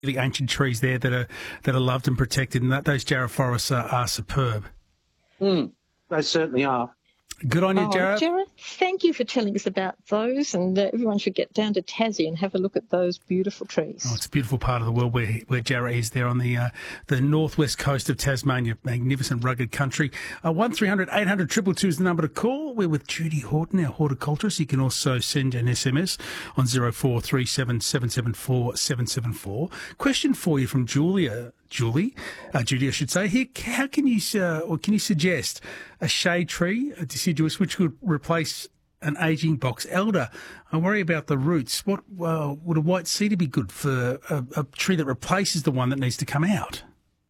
The ancient trees there that are loved and protected, and those jarrah forests are superb. They certainly are. Good on you, Jarrah. Jarrah, thank you for telling us about those, and everyone should get down to Tassie and have a look at those beautiful trees. Oh, it's a beautiful part of the world where Jarrah is there on the northwest coast of Tasmania, magnificent rugged country. 1300 800 222 is the number to call. We're with Judy Horton, our horticulturist. You can also send an SMS on 0437 774 774. Question for you from Judy, I should say. Here, how can you suggest a shade tree, a deciduous, which could replace an ageing box elder? I worry about the roots. What would a white cedar be good for a tree that replaces the one that needs to come out?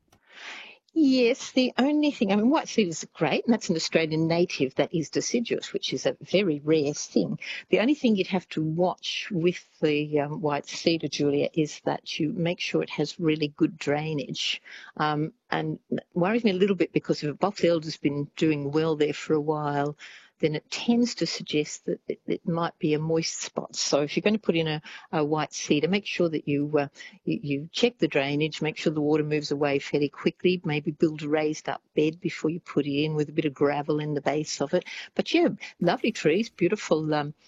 Yes, the only thing, white cedars are great, and that's an Australian native that is deciduous, which is a very rare thing. The only thing you'd have to watch with the white cedar, Julia, is that you make sure it has really good drainage. And it worries me a little bit because if a box elder's been doing well there for a while, then it tends to suggest that it might be a moist spot. So if you're going to put in a white cedar, make sure that you check the drainage, make sure the water moves away fairly quickly, maybe build a raised up bed before you put it in with a bit of gravel in the base of it. But yeah, lovely trees, beautiful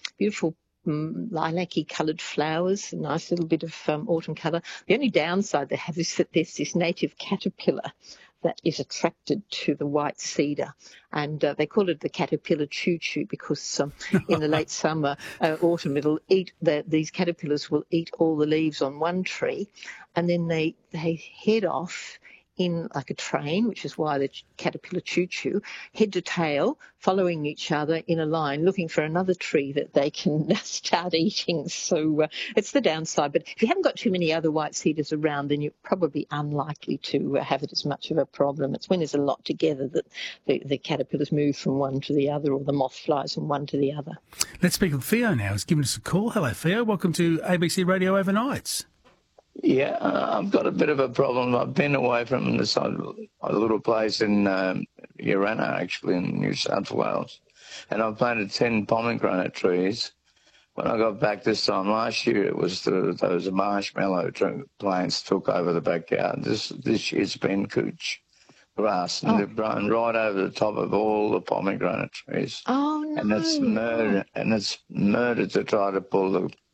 lilac-y coloured flowers, a nice little bit of autumn colour. The only downside they have is that there's this native caterpillar that is attracted to the white cedar, and they call it the caterpillar choo-choo because in the late summer, autumn, these caterpillars will eat all the leaves on one tree, and then they head off in like a train, which is why the caterpillar choo-choo, head to tail, following each other in a line, looking for another tree that they can start eating. So it's the downside. But if you haven't got too many other white cedars around, then you're probably unlikely to have it as much of a problem. It's when there's a lot together that the caterpillars move from one to the other, or the moth flies from one to the other. Let's speak with Theo now. He's given us a call. Hello, Theo. Welcome to ABC Radio Overnights. Yeah, I've got a bit of a problem. I've been away from this little place in Urana, actually, in New South Wales, and I've planted 10 pomegranate trees. When I got back this time last year, it was those marshmallow plants took over the backyard. This year's been couch grass, and they've grown right over the top of all the pomegranate trees. Oh, no. And it's murder to try to pull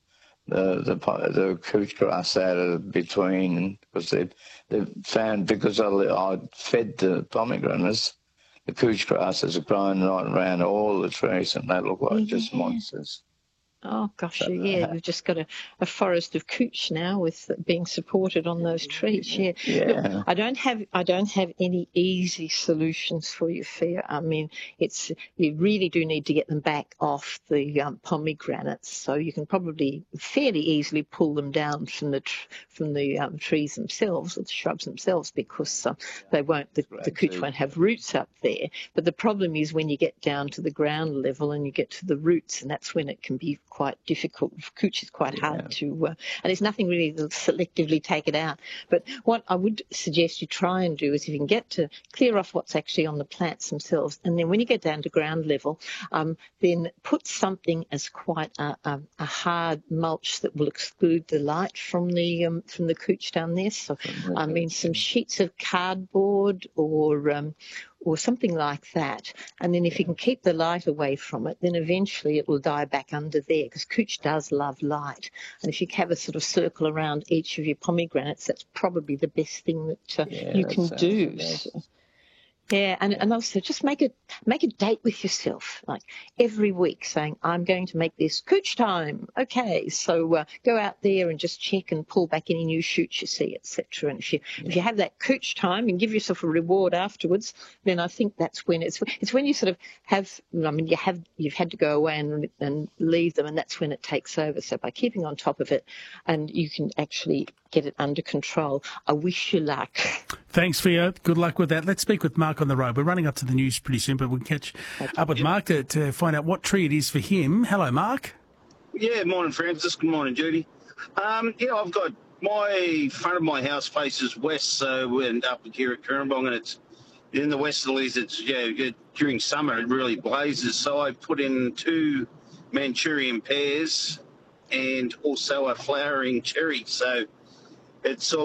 the couch grass out of between, because they've found, because I fed the pomegranates, the couch grasses have grown right around all the trees, and they look like just monsters. Oh, gosh, yeah, we've just got a forest of couch now with being supported on those trees, yeah. Look, I don't have any easy solutions for you, Fia. You really do need to get them back off the pomegranates, so you can probably fairly easily pull them down from the trees themselves, or the shrubs themselves, because the couch won't have roots up there. But the problem is when you get down to the ground level and you get to the roots, and that's when it can be quite difficult. Couch is quite hard to, and there's nothing really to selectively take it out. But what I would suggest you try and do is, if you can get to clear off what's actually on the plants themselves, and then when you get down to ground level, then put something as quite a hard mulch that will exclude the light from the couch down there. So, some sheets of cardboard or something like that. And then if you can keep the light away from it, then eventually it will die back under there, because couch does love light. And if you have a sort of circle around each of your pomegranates, that's probably the best thing that you can do. Yeah, and also just make a date with yourself, like every week, saying, I'm going to make this couch time. Okay, so go out there and just check and pull back any new shoots you see, etc. And if you have that couch time and give yourself a reward afterwards, then I think that's when it's when you sort of have, you've had to go away and leave them, and that's when it takes over. So by keeping on top of it, and you can actually get it under control. I wish you luck. Thanks, Theo. Good luck with that. Let's speak with Mark on the road. We're running up to the news pretty soon, but we'll catch up with Mark to find out what tree it is for him. Hello, Mark. Yeah, morning, Francis. Good morning, Judy. I've got my front of my house faces west, so we end up here at Currumbong, and it's in the westerlies. It's during summer it really blazes. So I put in 2 Manchurian pears and also a flowering cherry. So it's all